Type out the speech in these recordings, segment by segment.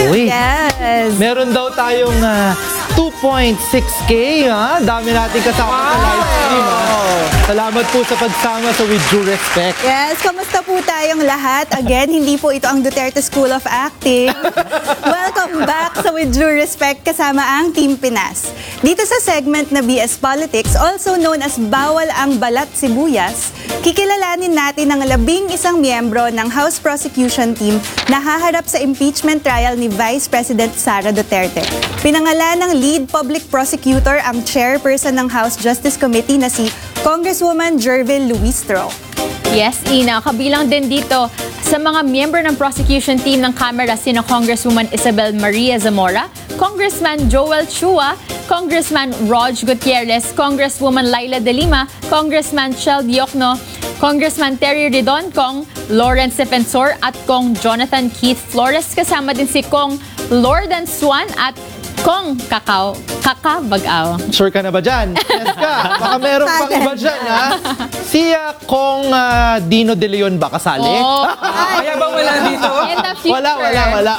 Uy, Yes. meron daw tayong 2.6K, ha? Dami natin kasama sa live stream, ha? Salamat po sa pagsama sa With Due Respect. Yes, kamusta po tayong lahat? Again, hindi po ito ang Duterte School of Acting. Welcome back sa With Due Respect kasama ang Team Pinas. Dito sa segment na BS Politics, also known as Bawal ang Balat Sibuyas, kikilalanin natin ang 11 miyembro ng House Prosecution Team na haharap sa impeachment trial ni Vice President Sara Duterte. Pinangalan ng lead public prosecutor ang chairperson ng House Justice Committee na si Congresswoman Jervil Luistro. Yes, Ina. Kabilang din dito sa mga miyembro ng prosecution team ng Kamara sina Congresswoman Isabel Maria Zamora, Congressman Joel Chua, Congressman Rog Gutierrez, Congresswoman Laila De Lima, Congressman Chel Diokno, Congressman Terry Redoncong, Lawrence Defensor at Kong Jonathan Keith Flores. Kasama din si Kong Lordan Swan at Kong Kakabagaw. Sure ka na ba dyan? Yes ka. Baka meron pang iba dyan, ha? Si Kong Dino De Leon ba kasali? Kaya ba wala dito? In the future. Wala.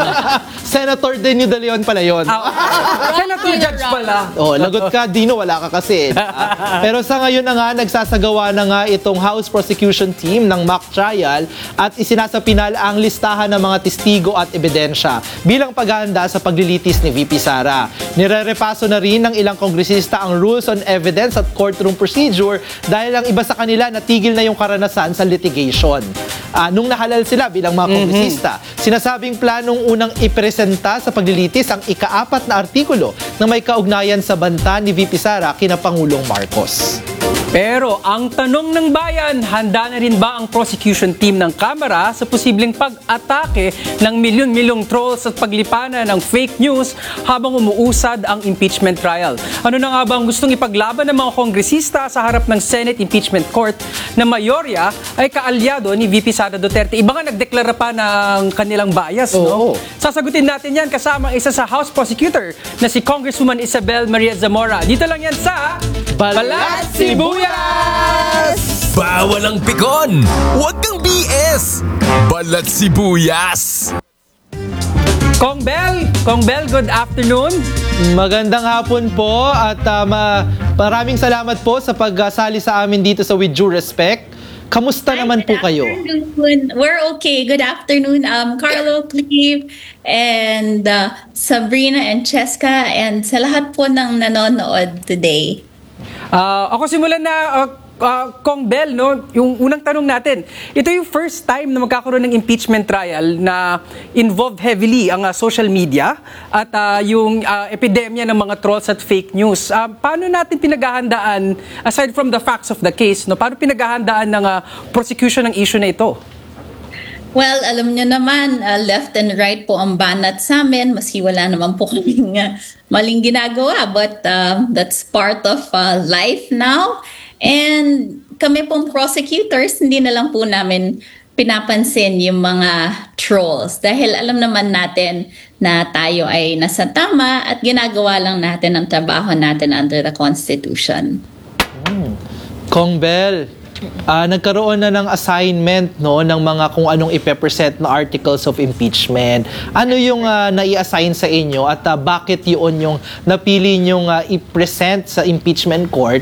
Senator Dino De Leon pala yun. Senator Judge pala. Oh, lagot ka, Dino, wala ka kasi. Pero sa ngayon na nga, nagsasagawa na nga itong House Prosecution Team ng mock trial at isinasapinal ang listahan ng mga testigo at ebidensya bilang paghahanda sa paglilitis ni VP Sara. Nirerepaso na rin ng ilang kongresista ang rules on evidence at courtroom procedure dahil ang iba sa kanila natigil na yung karanasan sa litigation. Nung nahalal sila bilang mga kongresista, sinasabing planong unang ipresenta sa paglilitis ang ika-4 na artikulo na may kaugnayan sa banta ni VP Sara kina Pangulong Marcos. Pero ang tanong ng bayan, handa na rin ba ang prosecution team ng Kamara sa posibleng pag-atake ng milyon-milyong trolls at paglipanan ng fake news habang umuusad ang impeachment trial? Ano na nga ba ang gustong ipaglaban ng mga kongresista sa harap ng Senate Impeachment Court na mayorya ay kaalyado ni VP Sara Duterte? Iba nga nagdeklara pa ng kanilang bias, no? Sasagutin natin yan kasama ang isa sa House Prosecutor na si Congresswoman Isabel Maria Zamora. Dito lang yan sa Balat Sibuyas! Bawal ang pikon! Huwag kang BS! Balat Sibuyas! Kong Bel, good afternoon. Magandang hapon po at maraming salamat po sa pagsali sa amin dito sa With Due Respect. Kamusta naman po kayo? We're okay. Good afternoon, Carlo, Cleve, and Sabrina and Cheska, and sa lahat po ng nanonood today. Ako simulan na, Kong Bel, no? Yung unang tanong natin, ito yung first time na magkakaroon ng impeachment trial na involved heavily ang social media at yung epidemya ng mga trolls at fake news. Paano natin pinaghahandaan, aside from the facts of the case, no? Paano pinaghahandaan ng prosecution ng issue na ito? Well, alam nyo naman, left and right po ang banat sa amin, maski wala naman po kaming maling ginagawa, but that's part of life now. And kami pong prosecutors, hindi na lang po namin pinapansin yung mga trolls dahil alam naman natin na tayo ay nasa tama at ginagawa lang natin ang trabaho natin under the Constitution. Kong Bel, nagkaroon na ng assignment, no, ng mga kung anong ipepresent na articles of impeachment. Ano yung nai-assign sa inyo at bakit yun yung napili nyong i-present sa impeachment court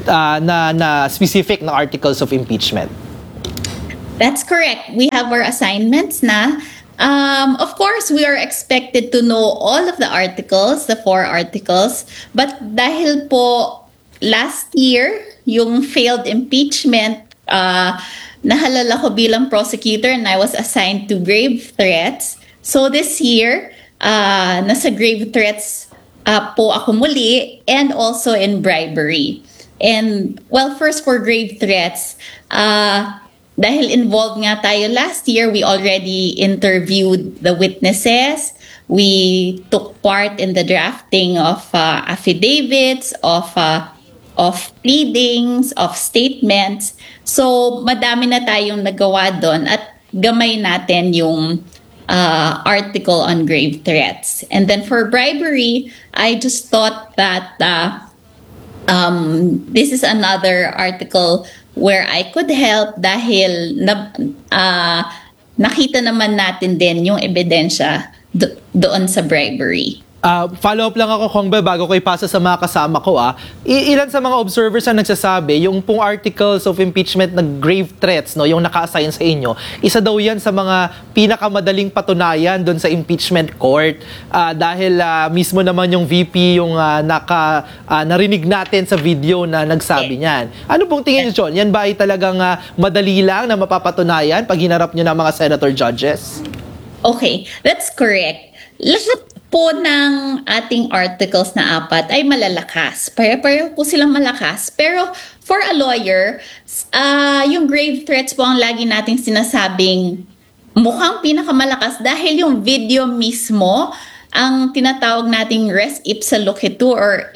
na specific na articles of impeachment? That's correct. We have our assignments na. Of course, we are expected to know all of the articles, the 4 articles. But dahil po last year, yung failed impeachment, nahalala ko bilang prosecutor and I was assigned to grave threats. So this year, nasa grave threats po ako muli and also in bribery. And well, first for grave threats, dahil involved nga tayo last year, we already interviewed the witnesses. We took part in the drafting of affidavits, of pleadings, of statements. So, madami na tayong nagawa doon at gamay natin yung article on grave threats. And then for bribery, I just thought that this is another article where I could help dahil nakita naman natin din yung ebidensya doon sa bribery. Follow up lang ako, Kongbe, bago ko ipasa sa mga kasama ko. Ilan sa mga observers na nagsasabi, yung pong articles of impeachment na grave threats, no, yung naka-assign sa inyo, isa daw yan sa mga pinakamadaling patunayan doon sa impeachment court. Dahil mismo naman yung VP yung narinig natin sa video na nagsabi niyan. Ano pong tingin niyo, John? Yan ba ay talagang madali lang na mapapatunayan pag hinarap niyo ng mga senator judges? Okay, that's correct. Lahat po ng ating articles na 4 ay malalakas. Pareho po silang malakas. Pero for a lawyer, yung grave threats po ang lagi nating sinasabing mukhang pinakamalakas dahil yung video mismo ang tinatawag nating res ipsa loquitur, or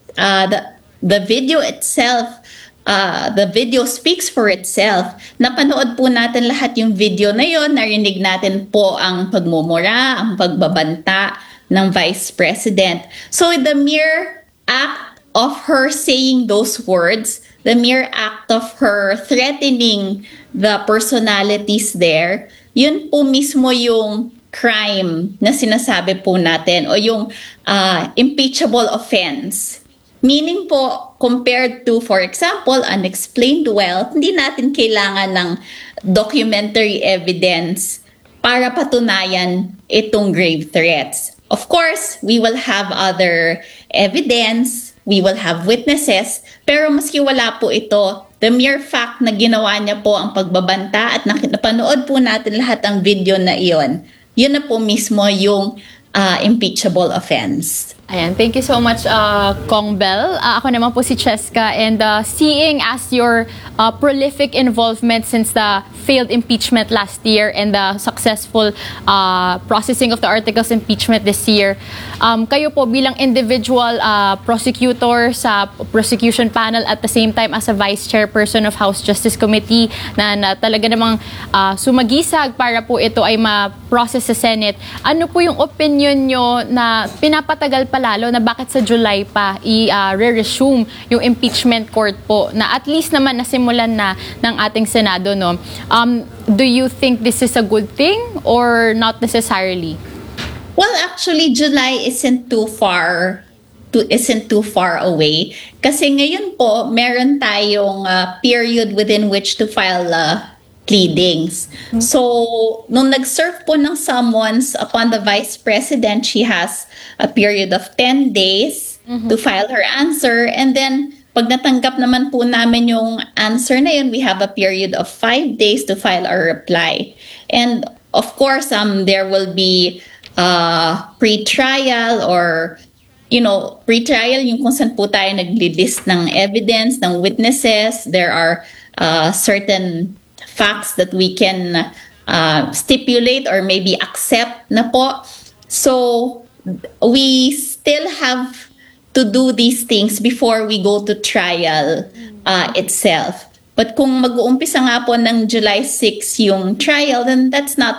the video itself. The video speaks for itself. Napanood po natin lahat yung video na yon, narinig natin po ang pagmumura, ang pagbabanta ng Vice President. So the mere act of her saying those words, the mere act of her threatening the personalities there, yun po mismo yung crime na sinasabi po natin, o yung impeachable offense. Meaning po, compared to, for example, unexplained wealth, hindi natin kailangan ng documentary evidence para patunayan itong grave threats. Of course, we will have other evidence, we will have witnesses, pero maski wala po ito, the mere fact na ginawa niya po ang pagbabanta at napanood po natin lahat ang video na iyon, yun na po mismo yung impeachable offense. Ayan, thank you so much, Kong Bell. Ako naman po si Cheska, and seeing as your prolific involvement since the failed impeachment last year and the successful processing of the articles impeachment this year, kayo po bilang individual prosecutor sa prosecution panel at the same time as a vice chairperson of House Justice Committee na talaga namang sumagisag para po ito ay ma-process sa Senate, ano po yung opinion nyo na pinapatagal lalo na bakit sa July pa i-resume yung impeachment court po na at least naman nasimulan na ng ating Senado, no? Do you think this is a good thing or not necessarily? Well, actually, July isn't too far away. Kasi ngayon po, meron tayong period within which to file pleadings. So, nung nag-serve po ng summons upon the Vice President, she has a period of 10 days to file her answer. And then, pag natanggap naman po namin yung answer na yun, we have a period of 5 days to file our reply. And of course, there will be pre-trial or pre-trial yung kung saan po tayo nag-list ng evidence, ng witnesses. There are certain facts that we can stipulate or maybe accept na po. So, we still have to do these things before we go to trial itself. But kung mag-uumpisa nga po ng July 6 yung trial, then that's not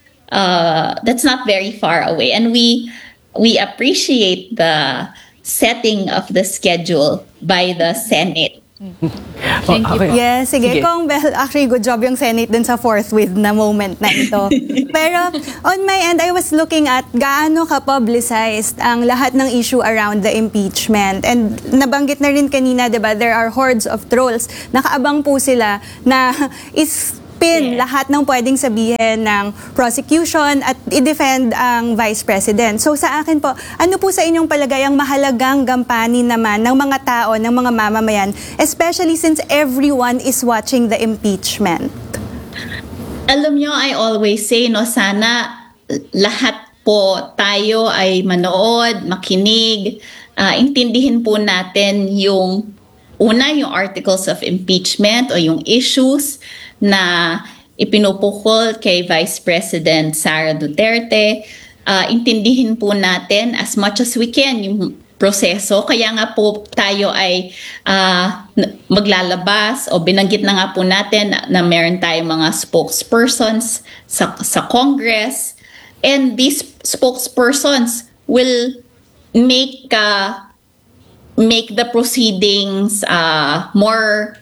very far away. And we appreciate the setting of the schedule by the Senate. Thank you. Yes, sige. Kong Bell, actually good job yung Senate dun sa forthwith na moment na ito. Pero on my end, I was looking at gaano ka-publicized ang lahat ng issue around the impeachment. And nabanggit na rin kanina, diba, there are hordes of trolls. Nakaabang po sila na lahat ng pwedeng sabihin ng prosecution at i-defend ang Vice President. So sa akin po, ano po sa inyong palagay ang mahalagang gampanin naman ng mga tao, ng mga mamamayan, especially since everyone is watching the impeachment? Alam nyo, I always say, sana lahat po tayo ay manood, makinig, intindihin po natin yung articles of impeachment o yung issues na ipinupukol kay Vice President Sara Duterte. Intindihin po natin as much as we can yung proseso. Kaya nga po tayo ay maglalabas o binanggit na nga po natin na meron tayong mga spokespersons sa Congress. And these spokespersons will make the proceedings more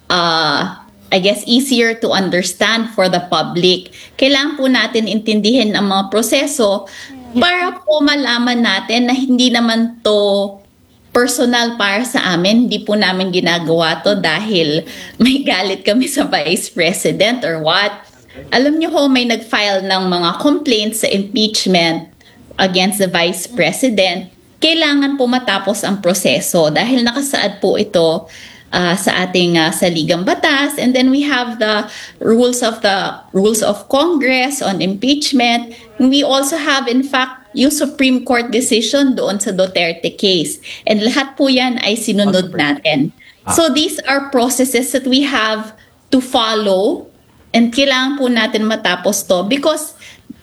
easier to understand for the public. Kailangan po natin intindihin ang mga proseso para po malaman natin na hindi naman to personal para sa amin. Hindi po namin ginagawa to dahil may galit kami sa Vice President or what. Alam niyo ho, may nag-file ng mga complaints sa impeachment against the Vice President. Kailangan po matapos ang proseso dahil nakasaad po ito sa ating saligang batas, and then we have the rules of Congress on impeachment. We also have in fact yung Supreme Court decision doon sa Duterte case, and lahat po yan ay sinunod natin. So these are processes that we have to follow, and kailangan po natin matapos to because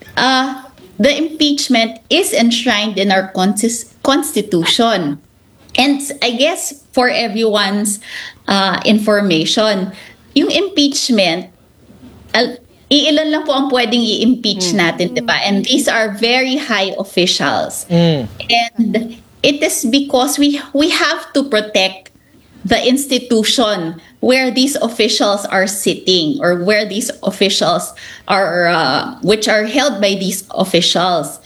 the impeachment is enshrined in our constitution. And I guess for everyone's information, yung impeachment, iilan lang po ang pwedeng i-impeach natin, diba? And these are very high officials. And it is because we have to protect the institution where these officials are sitting or where these officials are, which are held by these officials.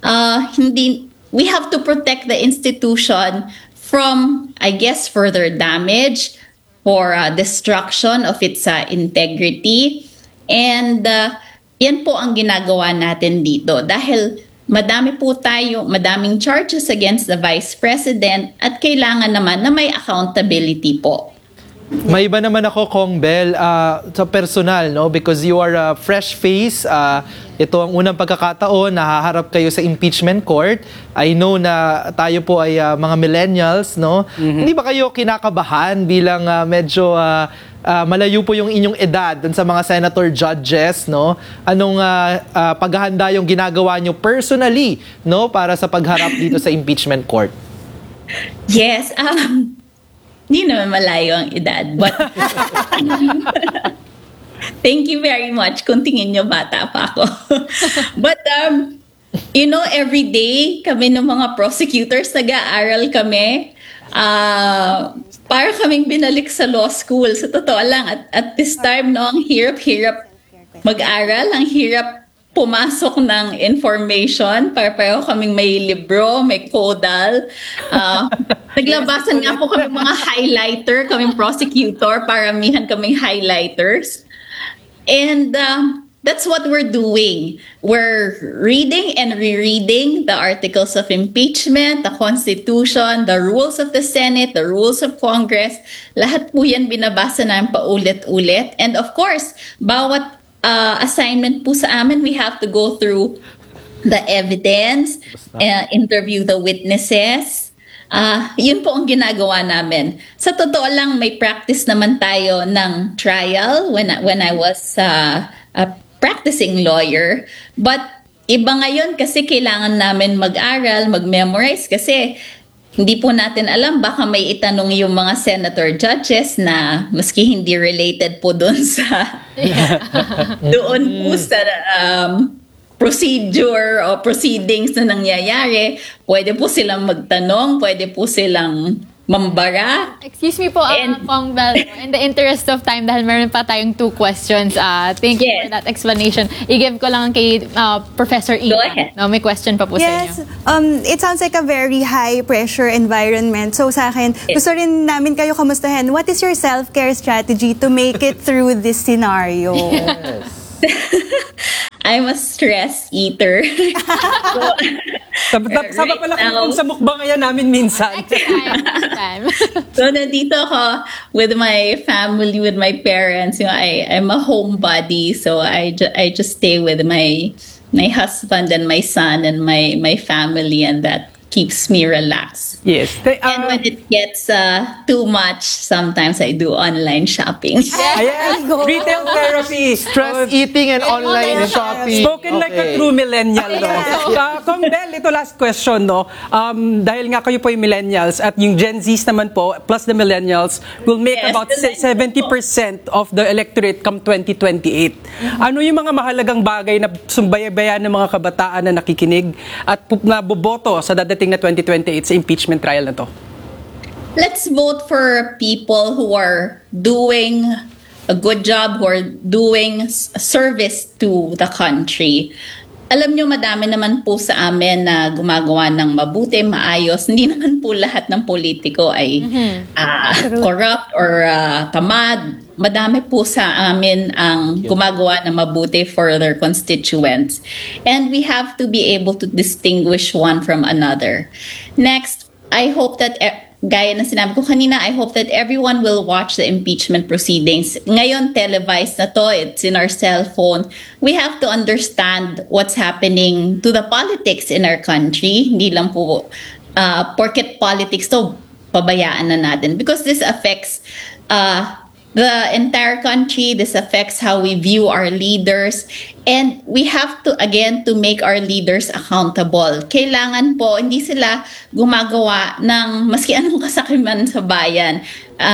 We have to protect the institution from, I guess, further damage or destruction of its integrity. And yan po ang ginagawa natin dito. Dahil madaming charges against the Vice President at kailangan naman na may accountability po. May iba naman ako, Kong Bel, sa personal, no? Because you are a fresh face. Ito ang unang pagkakataon, nahaharap kayo sa impeachment court. I know na tayo po ay mga millennials, no? Hindi ba kayo kinakabahan bilang medyo malayo po yung inyong edad dun sa mga senator judges, no? Anong paghahanda yung ginagawa nyo personally, no? Para sa pagharap dito sa impeachment court? Yes, hindi naman malayo ang edad, but thank you very much kung tingin nyo bata pa ako. But, every day kami ng mga prosecutors, nag-aaral kami, para kaming binalik sa law school. Sa totoo lang, at this time, no, ang hirap-hirap mag-aral, ang hirap pumasok ng information, pareho kaming may libro, may caudal. Naglabasan nga po kami mga highlighter, kaming prosecutor, paramihan kaming highlighters. And that's what we're doing. We're reading and rereading the articles of impeachment, the Constitution, the rules of the Senate, the rules of Congress. Lahat po yan binabasa namin paulit-ulit. And of course, bawat assignment po sa amin, we have to go through the evidence, interview the witnesses. Yun po ang ginagawa namin. Sa totoo lang, may practice naman tayo ng trial when I was a practicing lawyer. But iba ngayon kasi kailangan namin mag-aral, mag-memorize kasi hindi po natin alam, baka may itanong yung mga senator judges na maski hindi related po doon sa doon po sa procedure o proceedings na nangyayari. Pwede po silang magtanong, pwede po silang mambara. Excuse me po, Kong Bel. In the interest of time, dahil meron pa tayong 2 questions, thank you for that explanation. I-give ko lang kay Professor Ina. Go ahead. No, may question pa po sa Yes, inyo. it sounds like a very high pressure environment. So sa akin, gusto rin namin kayo kamustahin. What is your self-care strategy to make it through this scenario? I'm a stress eater. Sama pala kung sa mukbang yan namin minsan. Next time. So, nandito ako with my family, with my parents. I'm a homebody, so I just stay with my husband and my son and my family, and that keeps me relaxed. Yes. And when it gets too much, sometimes I do online shopping. Ayan, retail therapy. Stress eating and online shopping. Spoken like a true millennial, no? Kong Bel, ito last question, no? Dahil nga kayo po yung millennials at yung Gen Zs naman po, plus the millennials, will make Yes, about the 70% of the electorate come 2028. Ano yung mga mahalagang bagay na sumbayabayan ng mga kabataan na nakikinig at naboboto sa dadating na 2028 sa impeachment trial na to? Let's vote for people who are doing a good job, who are doing service to the country. alam nyo, madami naman po sa amin na gumagawa ng mabuti, maayos. Hindi naman po lahat ng politiko ay corrupt or tamad. Madami po sa amin ang gumagawa ng mabuti for their constituents. And we have to be able to distinguish one from another. Next, I hope that gaya na sinabi ko kanina, I hope that everyone will watch the impeachment proceedings. Ngayon, televised na to. It's in our cell phone. We have to understand what's happening to the politics in our country. Hindi lang po porket politics to, pabayaan na natin. Because this affects the entire country. This affects how we view our leaders. And we have to, again, to make our leaders accountable. Kailangan po, hindi sila gumagawa ng maski anong kasakiman sa bayan.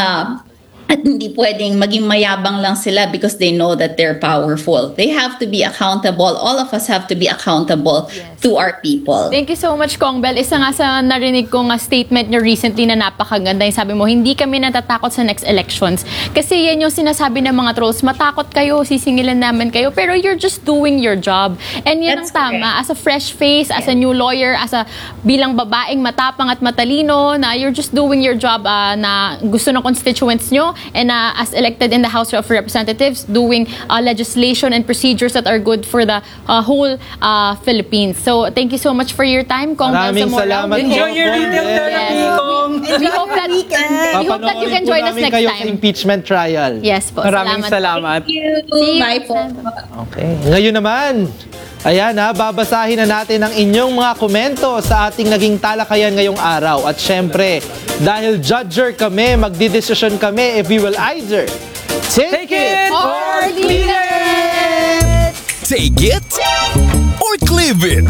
At hindi pwedeng maging mayabang lang sila because they know that they're powerful. They have to be accountable. All of us have to be accountable to our people. Thank you so much, Kong Bel. Isa nga sa narinig kong statement nyo recently na napakaganda. Yung sabi mo, hindi kami natatakot sa next elections. Kasi yan yung sinasabi ng mga trolls, matakot kayo, sisingilan namin kayo, pero you're just doing your job. And yan That's ang tama. As a fresh face, as a new lawyer, as a bilang babaeng matapang at matalino, na you're just doing your job na gusto ng constituents nyo, and as elected in the House of Representatives, doing legislation and procedures that are good for the whole Philippines. So, thank you so much for your time, Kong Bel Maraming Zamora. salamat po. Enjoy your retail Yes. therapy, Kong. We hope that you can join us next kayo sa time. impeachment trial. Yes po. Maraming salamat. Thank you. See you Bye next po. time. Okay. Ngayon naman, ayan babasahin na natin ang inyong mga komento sa ating naging talakayan ngayong araw. At syempre, dahil judger kami, magdidesisyon kami if we will either take it Or leave it! Take it or cleave it.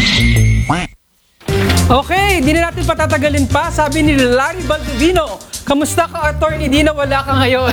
Okay, di na natin patatagalin pa. Sabi ni Larry Baldovino, kamusta ka, Attorney Dina? Wala ka ngayon.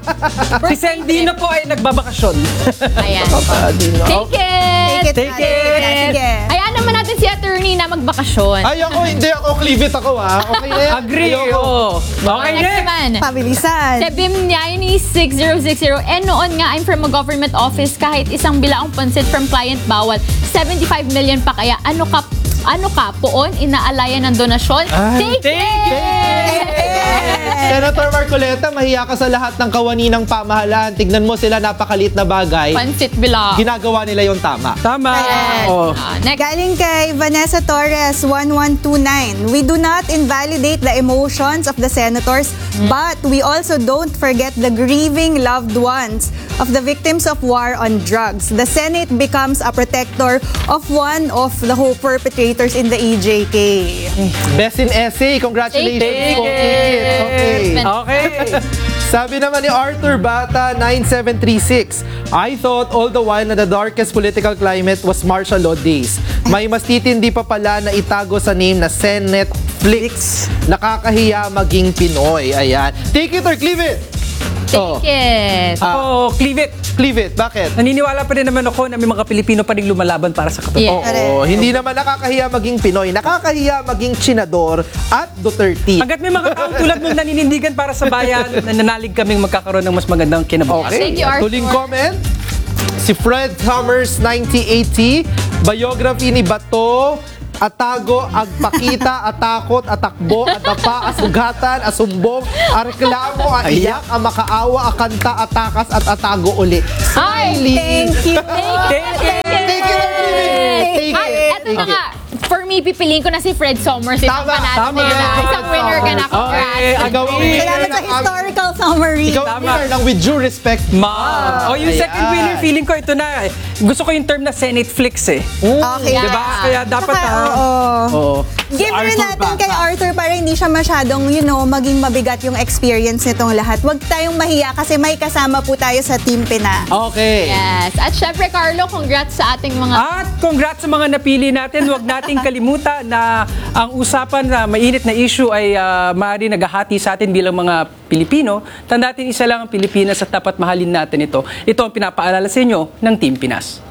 Si Sendino po ay nagbabakasyon. Ayan. Take it! Take Take it. Sige. Hayaan naman natin si attorney na magbakasyon. Ay, ako hindi. Ako cleave it ako Okay na yan. Agree. Ayoko. Oh. Okay, Next next. naman. Pabilisan. Si Bim Nyani 6060. Noon nga, I'm from a government office. Kahit isang bilaong pansit from client bawal. 75 million pa kaya. Ano ka? Poon? Inaalayan ng donasyon? Ay, Take it! Senator Marcoleta, mahiya ka sa lahat ng kawani ng pamahalaan. Tignan mo sila, napakaliit na bagay. Pansit bila. Ginagawa nila yung tama. Tama. Yes. Oh. Next. Galing kay Vanessa Torres, 1129. We do not invalidate the emotions of the senators, but we also don't forget the grieving loved ones of the victims of war on drugs. The Senate becomes a protector of one of the whole perpetrators in the EJK. Best in essay. Congratulations. Take po. it. Okay. Okay. Sabi naman ni Arthur Bata, 9736, I thought all the while na the darkest political climate was martial law days. May mas titindi pa pala na itago sa name na Senate Flix. Nakakahiya maging Pinoy. Ayan. Take it or cleave it? Take it. Ako, cleave it. Cleave it. Bakit? Naniniwala pa rin naman ako na may mga Pilipino pa rin lumalaban para sa katotohanan. Yeah. Oo, hindi naman nakakahiya maging Pinoy. Nakakahiya maging Senador at Duterte. Hanggat may mga taong tulad mong naninindigan para sa bayan, nananalig kaming magkakaroon ng mas magandang kinabukasan. Thank you, Arthur. Tuling comment. Si Fred Thomas 9080, biography ni Bato, atago, agpakita, atakot, atakbo, atapa, asugatan, asumbong, areklamo, aiyak, amakaawa, akanta, atakas, at atago uli. Hi! Thank you. Take it! Take it or leave it. Take Ay, it. eto na nga. For me, pipiliin ko na si Fred Somers. Isang Tama, panalo tama. na yun. Isang winner ka na. Congrats. Okay, Agawin agree. Salamat sa historical summary. Ikaw ang winner ng With Due Respect. Ma. Yung second Ayan. winner, feeling ko ito na. Gusto ko yung term na Senate Flix eh. Okay. Yeah. Diba? Kaya dapat Saka, oo. Oo. Give rin Arthur natin Bata. kay Arthur para hindi siya masyadong, maging mabigat yung experience nitong lahat. Huwag tayong mahiya kasi may kasama po tayo sa Team Pinas. Okay. Yes. At syempre, Carlo, congrats sa ating mga... At congrats sa mga napili natin. Huwag nating kalimutan na ang usapan na mainit na issue ay maaari naghahati sa atin bilang mga Pilipino. Tandaan natin, isa lang ang Pilipinas at dapat mahalin natin ito. Ito ang pinapaalala sa inyo ng Team Pinas.